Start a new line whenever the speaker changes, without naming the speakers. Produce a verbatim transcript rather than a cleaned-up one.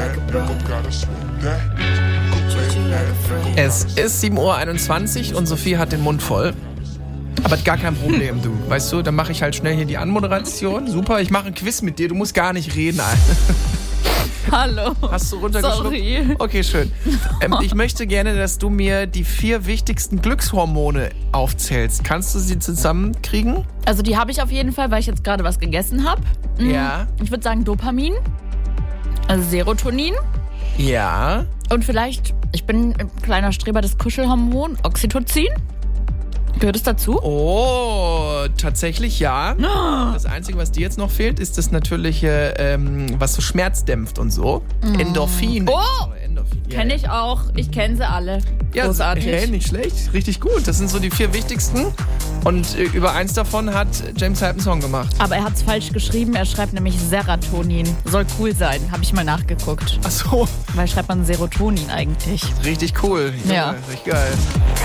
Es ist sieben Uhr einundzwanzig und Sophie hat den Mund voll. Aber gar kein Problem, du. Weißt du, dann mache ich halt schnell hier die Anmoderation. Super, ich mache ein Quiz mit dir. Du musst gar nicht reden.
Hallo.
Hast du runtergeschluckt?
Sorry.
Okay, schön. Ähm, ich möchte gerne, dass du mir die vier wichtigsten Glückshormone aufzählst. Kannst du sie zusammenkriegen?
Also die habe ich auf jeden Fall, weil ich jetzt gerade was gegessen habe. Mhm.
Ja.
Ich würde sagen Dopamin, also Serotonin.
Ja.
Und vielleicht, ich bin ein kleiner Streber, das Kuschelhormon, Oxytocin. Gehört es dazu?
Oh, tatsächlich ja. Das Einzige, was dir jetzt noch fehlt, ist das natürliche, ähm, was so Schmerz dämpft und so. Mm. Endorphin.
Oh,
Endorphin. Ja,
kenne
ja.
ich auch. Ich kenne sie alle.
Ja,
großartig.
Hey, nicht schlecht. Richtig gut. Das sind so die vier wichtigsten. Und äh, über eins davon hat James Hype einen Song gemacht.
Aber er hat es falsch geschrieben. Er schreibt nämlich Serotonin. Soll cool sein. Habe ich mal nachgeguckt.
Ach so.
Weil schreibt man Serotonin eigentlich.
Richtig cool.
Ja.
Richtig geil.